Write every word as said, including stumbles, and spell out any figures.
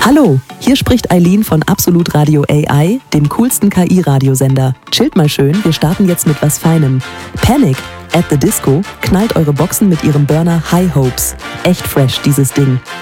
Hallo, hier spricht Eileen von Absolut Radio A I, dem coolsten K I-Radiosender. Chillt mal schön, wir starten jetzt mit was Feinem. Panic at the Disco knallt eure Boxen mit ihrem Burner High Hopes. Echt fresh, dieses Ding.